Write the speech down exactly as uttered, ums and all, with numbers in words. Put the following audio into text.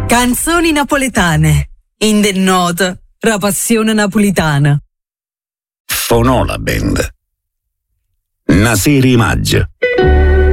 Canzoni napoletane. In the note, la passione napolitana. Fonò la band. Una serie maggio.